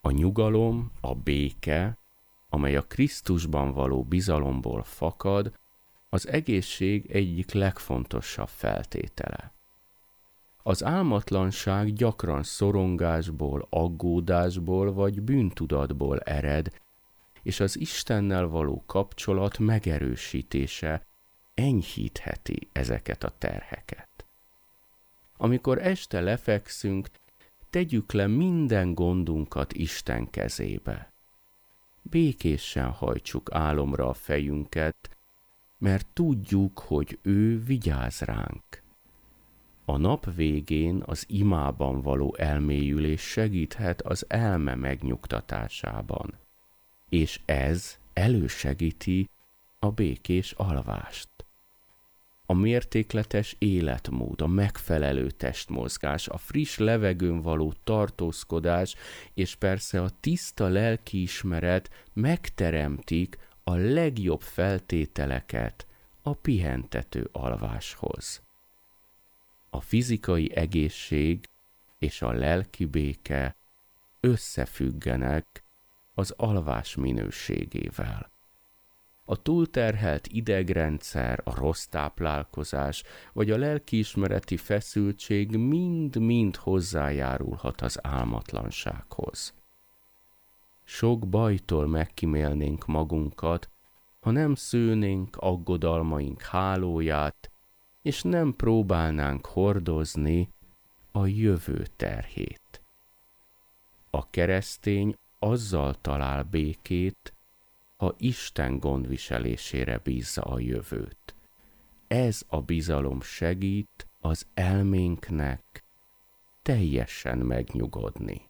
A nyugalom, a béke, amely a Krisztusban való bizalomból fakad, az egészség egyik legfontosabb feltétele. Az álmatlanság gyakran szorongásból, aggódásból vagy bűntudatból ered, és az Istennel való kapcsolat megerősítése enyhítheti ezeket a terheket. Amikor este lefekszünk, tegyük le minden gondunkat Isten kezébe. Békésen hajtsuk álomra a fejünket, mert tudjuk, hogy ő vigyáz ránk. A nap végén az imában való elmélyülés segíthet az elme megnyugtatásában, és ez elősegíti a békés alvást. A mértékletes életmód, a megfelelő testmozgás, a friss levegőn való tartózkodás és persze a tiszta lelkiismeret megteremtik a legjobb feltételeket a pihentető alváshoz. A fizikai egészség és a lelki béke összefüggenek az alvás minőségével. A túlterhelt idegrendszer, a rossz táplálkozás vagy a lelkiismereti feszültség mind-mind hozzájárulhat az álmatlansághoz. Sok bajtól megkímélnénk magunkat, ha nem szőnénk aggodalmaink hálóját, és nem próbálnánk hordozni a jövő terhét. A keresztény azzal talál békét, ha Isten gondviselésére bízza a jövőt. Ez a bizalom segít az elménknek teljesen megnyugodni.